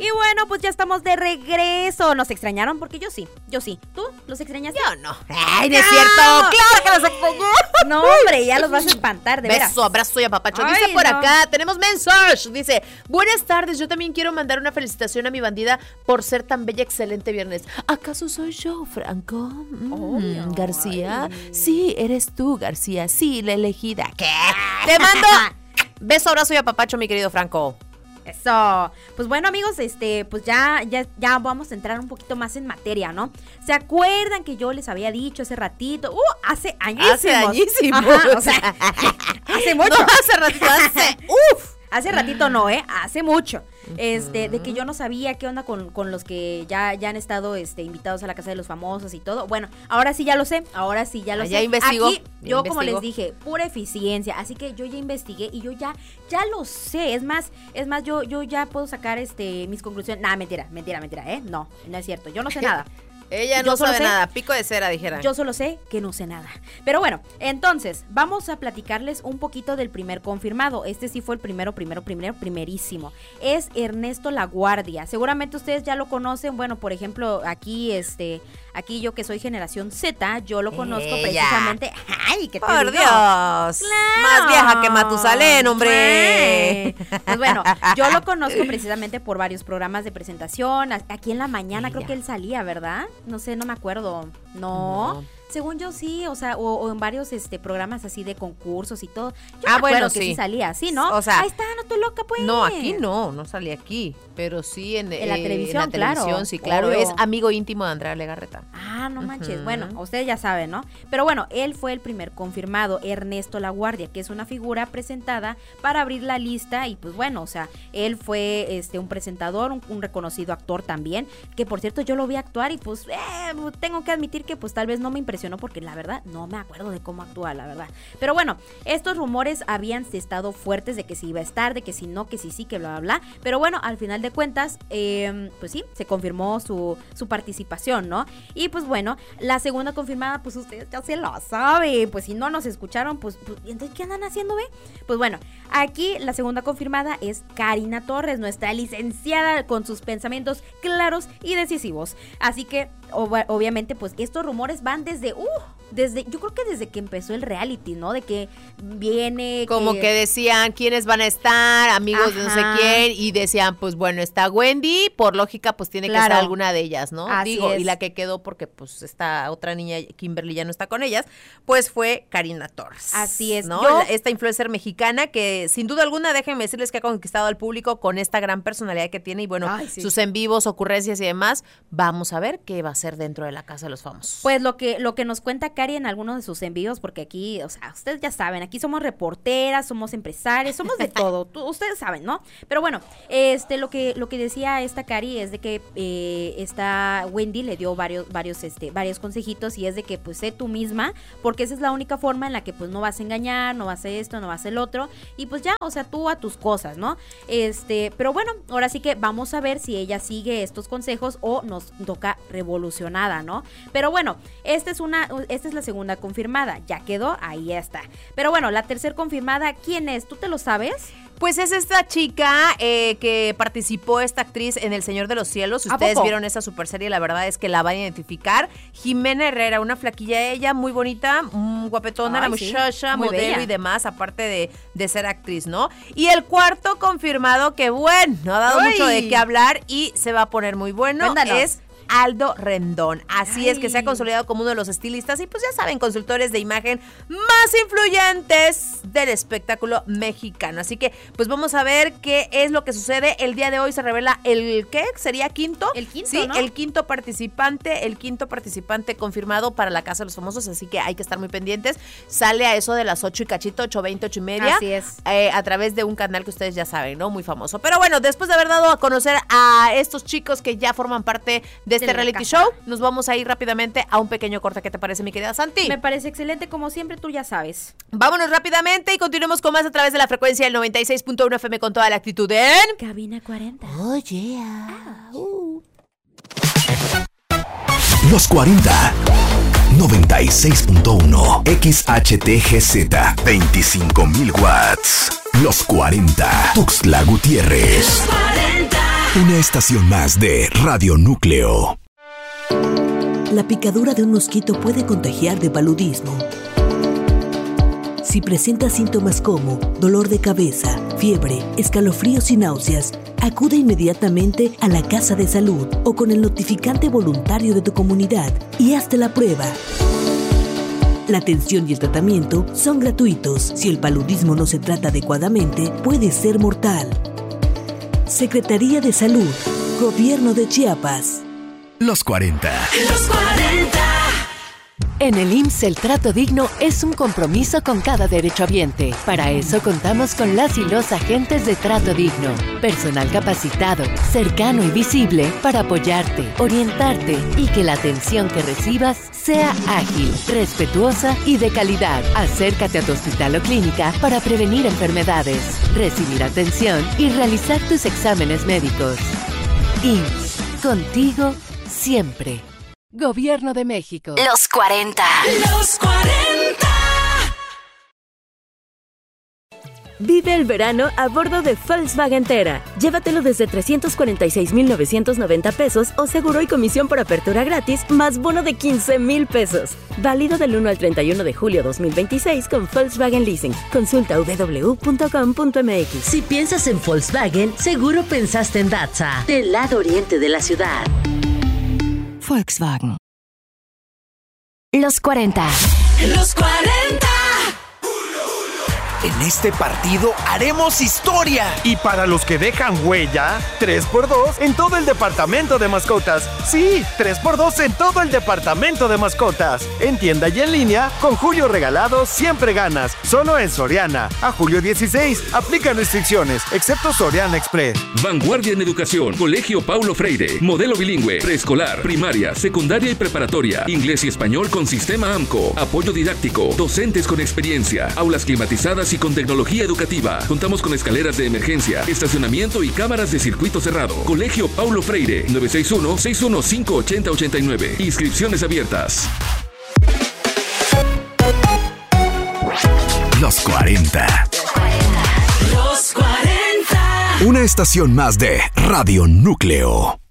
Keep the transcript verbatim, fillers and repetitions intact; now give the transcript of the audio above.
Y bueno, pues ya estamos de regreso. ¿Nos extrañaron? Porque yo sí, yo sí. ¿Tú los extrañaste? Yo no. Ay, no es cierto. Claro que los extrañé. No, hombre, ya los vas a espantar, de veras. Beso, abrazo y apapacho. Ay, Dice por no. acá, tenemos mensaje. Dice, buenas tardes, yo también quiero mandar una felicitación a mi bandida por ser tan bella, excelente viernes. ¿Acaso soy yo, Franco? Mm, Obvio. García. Ay. Sí, eres tú, García. Sí, la elegida. ¿Qué? Te mando beso, abrazo y apapacho, mi querido Franco. Eso. Pues bueno, amigos, este, pues ya, ya, ya vamos a entrar un poquito más en materia, ¿no? ¿Se acuerdan que yo les había dicho hace ratito? Uh, hace añísimos. Hace añísimos. Ajá, o sea, hace mucho. No, hace ratito, hace, uf. Hace ratito no, ¿eh? Hace mucho. Este, de que yo no sabía qué onda con, con los que ya, ya han estado este, invitados a la Casa de los Famosos y todo. Bueno, ahora sí ya lo sé, ahora sí ya lo Ah, sé. ya investigó, Aquí, ya yo como investigó. les dije, pura eficiencia. Así que yo ya investigué y yo ya, ya lo sé. Es más, es más, yo, yo ya puedo sacar este mis conclusiones. Nah, mentira, mentira, mentira, ¿eh? No, no es cierto. Yo no sé nada. Ella Yo no solo sabe sé- nada, pico de cera, dijera. Yo solo sé que no sé nada. Pero bueno, entonces, vamos a platicarles un poquito del primer confirmado. Este sí fue el primero, primero, primero, primerísimo. Es Ernesto Laguardia. Seguramente ustedes ya lo conocen. Bueno, por ejemplo, aquí, este, aquí yo que soy generación Z, yo lo conozco Ella. precisamente. ¡Ay, qué te Por digo! Dios. Claro. Más vieja que Matusalén, hombre. Ay. Pues bueno, yo lo conozco precisamente por varios programas de presentación. A- Aquí en la mañana Ella. creo que él salía, ¿verdad? No sé, no me acuerdo. No. No. Según yo sí, o sea, o, o en varios este programas así de concursos y todo. Yo Ah, me bueno, acuerdo que sí. sí salía, sí, ¿no? O sea, ahí está, no estoy loca, pues. No, aquí no, no salí aquí, pero sí en, En la eh, televisión, en la televisión, claro, sí, claro, obvio. es amigo íntimo de Andrea Legarreta. Ah, no manches. Ujú. Bueno, ustedes ya saben, ¿no? Pero bueno, él fue el primer confirmado, Ernesto Laguardia, que es una figura presentada para abrir la lista y pues bueno, o sea, él fue este un presentador, un, un reconocido actor también, que por cierto yo lo vi actuar y pues eh, tengo que admitir que pues tal vez no me impresionó porque la verdad no me acuerdo de cómo actúa, la verdad. Pero bueno, estos rumores habían estado fuertes de que si iba a estar, de que si no, que si sí, que bla, bla, bla. Pero bueno, al final de cuentas, eh, pues sí, se confirmó su, su participación, ¿no? Y pues bueno, la segunda confirmada, pues ustedes ya se lo saben. Pues si no nos escucharon, pues, pues entonces, ¿qué andan haciendo, ve? Pues bueno, aquí la segunda confirmada es Karina Torres, nuestra licenciada con sus pensamientos claros y decisivos. Así que, ob- obviamente, pues estos rumores van desde, uh, desde, yo creo que desde que empezó el reality, ¿no? De que viene... Como que decían quiénes van a estar, amigos de no sé Ajá. quién, y decían, pues bueno, está Wendy, por lógica, pues tiene que Claro. ser alguna de ellas, ¿no? Así Digo, es. y la que quedó, porque pues esta otra niña, Kimberly, ya no está con ellas, pues fue Karina Torres. Así es. ¿no? Yo- La- Esta influencer mexicana que, sin duda alguna, déjenme decirles que ha conquistado al público con esta gran personalidad que tiene, y bueno, Ay, sí. sus en vivos, ocurrencias y demás. Vamos a ver qué va a ser dentro de la Casa de los Famosos. Pues lo que, lo que nos cuenta Cari en algunos de sus envíos, porque aquí, o sea, ustedes ya saben, aquí somos reporteras, somos empresarias, somos de todo, tú- ustedes saben, ¿no? Pero bueno, este, lo que, lo que decía esta Cari es de que eh, esta Wendy le dio varios, varios, este, varios consejitos, y es de que pues sé tú misma, porque esa es la única forma en la que pues no vas a engañar, no vas a esto, no vas a el otro, y pues ya, o sea, tú a tus cosas, ¿no? Este, pero bueno, ahora sí que vamos a ver si ella sigue estos consejos o nos toca revolucionada, ¿no? Pero bueno, esta es una, esta es la segunda confirmada, ya quedó, ahí ya está. Pero bueno, la tercera confirmada, ¿quién es? ¿Tú te lo sabes? Pues es esta chica eh, que participó, esta actriz en El Señor de los Cielos. Si ¿A ustedes poco? vieron esa super serie, la verdad es que la van a identificar. Jimena Herrera, una flaquilla ella, muy bonita, mm, guapetona, Ay, la sí, muchacha, muy modelo bella. y demás, aparte de, de ser actriz, ¿no? Y el cuarto confirmado, que bueno, ha dado Uy. mucho de qué hablar y se va a poner muy bueno, Cuéntanos. es Aldo Rendón. Así es, que se ha Ay. consolidado como uno de los estilistas y pues ya saben, consultores de imagen más influyentes del espectáculo mexicano. Así que pues vamos a ver qué es lo que sucede. El día de hoy se revela el, ¿qué? ¿Sería quinto? El quinto, Sí, ¿no? el quinto participante, el quinto participante confirmado para la Casa de los Famosos, así que hay que estar muy pendientes. Sale a eso de las ocho y cachito, ocho veinte, ocho y media. Así es. Eh, a través de un canal que ustedes ya saben, ¿no? Muy famoso. Pero bueno, después de haber dado a conocer a estos chicos que ya forman parte de este la reality casa. show, nos vamos a ir rápidamente a un pequeño corte. ¿Qué te parece, mi querida Santi? Me parece excelente, como siempre, tú ya sabes. Vámonos rápidamente y continuemos con más a través de la frecuencia del noventa y seis punto uno F M con toda la actitud en... Cabina cuarenta. Oh, yeah. Uh. Los cuarenta. noventa y seis punto uno. X H T G Z. veinticinco mil watts. Los cuarenta. Tuxtla Gutiérrez. cuarenta. Una estación más de Radio Núcleo. La picadura de un mosquito puede contagiar de paludismo. Si presenta síntomas como dolor de cabeza, fiebre, escalofríos y náuseas, acude inmediatamente a la casa de salud o con el notificante voluntario de tu comunidad y hazte la prueba. La atención y el tratamiento son gratuitos. Si el paludismo no se trata adecuadamente, puede ser mortal. Secretaría de Salud, Gobierno de Chiapas. Los cuarenta. Los cuarenta. En el I M S S el trato digno es un compromiso con cada derechohabiente. Para eso contamos con las y los agentes de trato digno. Personal capacitado, cercano y visible para apoyarte, orientarte y que la atención que recibas sea ágil, respetuosa y de calidad. Acércate a tu hospital o clínica para prevenir enfermedades, recibir atención y realizar tus exámenes médicos. I M S S, contigo siempre. Gobierno de México. Los cuarenta. Los cuarenta. Vive el verano a bordo de Volkswagen Tera. Llévatelo desde trescientos cuarenta y seis mil novecientos noventa pesos o seguro y comisión por apertura gratis más bono de quince mil pesos. Válido del uno al treinta y uno de julio dos mil veintiséis con Volkswagen Leasing. Consulta w w w punto com punto m x. Si piensas en Volkswagen, seguro pensaste en Datsa, del lado oriente de la ciudad. Volkswagen. Los cuarenta. Los cuarenta. En este partido haremos historia. Y para los que dejan huella, tres por dos en todo el departamento de mascotas. Sí, tres por dos en todo el departamento de mascotas. En tienda y en línea, con Julio Regalado siempre ganas. Solo en Soriana. A julio dieciséis. Aplican restricciones, excepto Soriana Express. Vanguardia en educación. Colegio Paulo Freire. Modelo bilingüe. Preescolar, primaria, secundaria y preparatoria. Inglés y español con sistema AMCO. Apoyo didáctico. Docentes con experiencia. Aulas climatizadas y con tecnología educativa. Contamos con escaleras de emergencia, estacionamiento y cámaras de circuito cerrado. Colegio Paulo Freire, nueve seis uno, seis uno cinco, ocho cero ocho nueve. Inscripciones abiertas. Los cuarenta. Los cuarenta. Una estación más de Radio Núcleo.